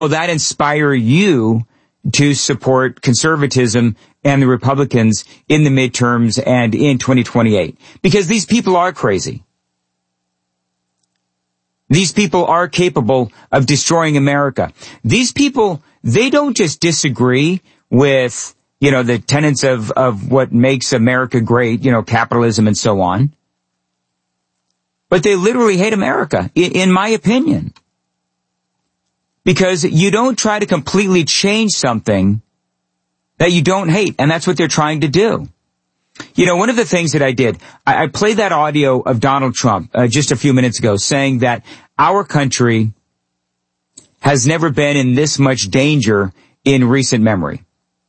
Will that inspire you to support conservatism and the Republicans in the midterms and in 2028? Because these people are crazy. These people are capable of destroying America. These people, they don't just disagree with, the tenets of what makes America great, capitalism and so on. But they literally hate America, in my opinion. Because you don't try to completely change something that you don't hate, and that's what they're trying to do. One of the things that I did, I played that audio of Donald Trump just a few minutes ago saying that our country has never been in this much danger in recent memory.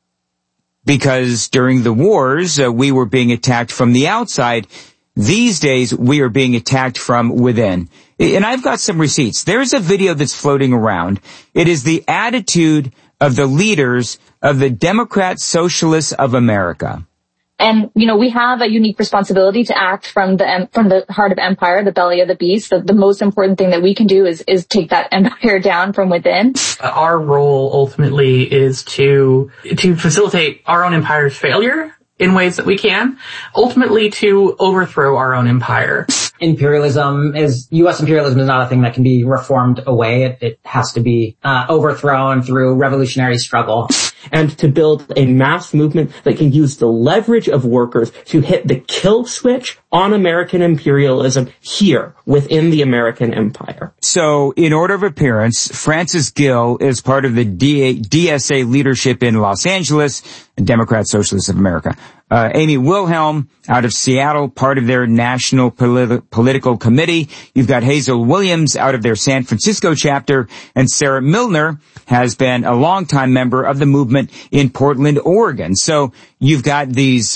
Because during the wars, we were being attacked from the outside. These days, we are being attacked from within. And I've got some receipts. There's a video that's floating around. It is the attitude of the leaders of the Democrat Socialists of America. And, we have a unique responsibility to act from the heart of empire, the belly of the beast. The most important thing that we can do is take that empire down from within. Our role ultimately is to facilitate our own empire's failure in ways that we can, ultimately to overthrow our own empire. U.S. imperialism is not a thing that can be reformed away. It has to be overthrown through revolutionary struggle. And to build a mass movement that can use the leverage of workers to hit the kill switch on American imperialism here within the American empire. So, in order of appearance, Francis Gill is part of the DSA leadership in Los Angeles, Democrat Socialists of America. Amy Wilhelm out of Seattle, part of their national political committee. You've got Hazel Williams out of their San Francisco chapter, and Sarah Milner has been a longtime member of the movement in Portland, Oregon. So you've got these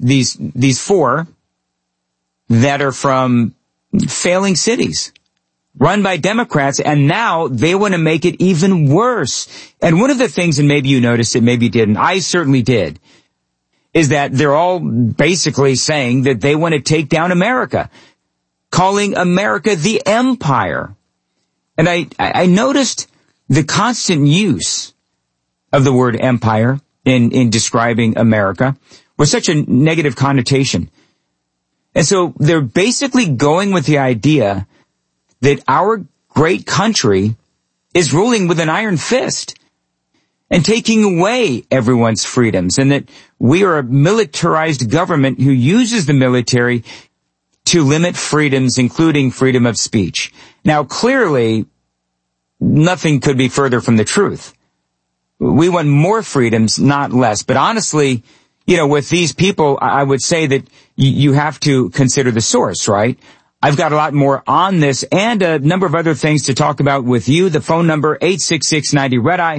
four that are from failing cities run by Democrats, and now they want to make it even worse. And one of the things, and maybe you noticed it, maybe you didn't, I certainly did, is that they're all basically saying that they want to take down America, calling America the empire. And I noticed the constant use of the word empire in describing America with such a negative connotation. And so they're basically going with the idea that our great country is ruling with an iron fist and taking away everyone's freedoms, and that we are a militarized government who uses the military to limit freedoms, including freedom of speech. Now, clearly, nothing could be further from the truth. We want more freedoms, not less. But honestly, with these people, I would say that you have to consider the source, right? I've got a lot more on this and a number of other things to talk about with you. The phone number, 866-90-RED-EYE,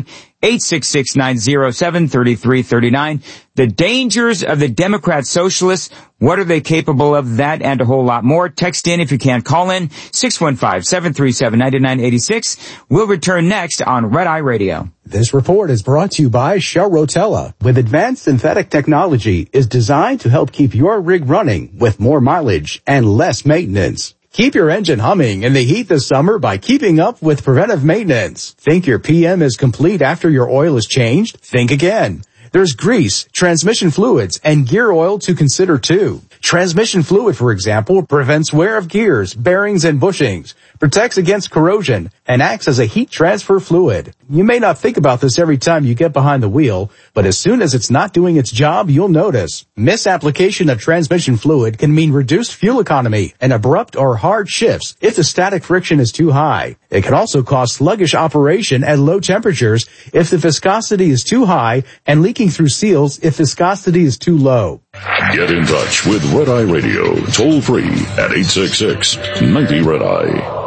866-907-3339. The dangers of the Democrat Socialists. What are they capable of? That and a whole lot more. Text in if you can't. Call in, 615-737-9986. We'll return next on Red Eye Radio. This report is brought to you by Shell Rotella. With advanced synthetic technology, is designed to help keep your rig running with more mileage and less maintenance. Keep your engine humming in the heat this summer by keeping up with preventive maintenance. Think your PM is complete after your oil is changed? Think again. There's grease, transmission fluids, and gear oil to consider too. Transmission fluid, for example, prevents wear of gears, bearings, and bushings, protects against corrosion, and acts as a heat transfer fluid. You may not think about this every time you get behind the wheel, but as soon as it's not doing its job, you'll notice. Misapplication of transmission fluid can mean reduced fuel economy and abrupt or hard shifts if the static friction is too high. It can also cause sluggish operation at low temperatures if the viscosity is too high and leaking through seals if viscosity is too low. Get in touch with Red Eye Radio, toll free at 866-90-RED-EYE.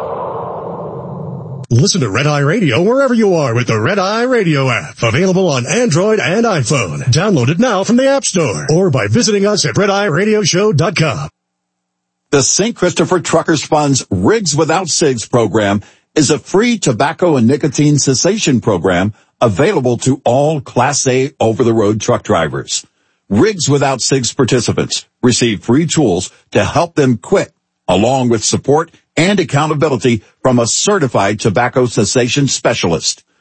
Listen to Red Eye Radio wherever you are with the Red Eye Radio app. Available on Android and iPhone. Download it now from the App Store or by visiting us at RedEyeRadioshow.com. The St. Christopher Truckers Fund's Rigs Without Cigs program is a free tobacco and nicotine cessation program available to all Class A over-the-road truck drivers. Rigs Without Cigs participants receive free tools to help them quit, along with support and accountability from a certified tobacco cessation specialist.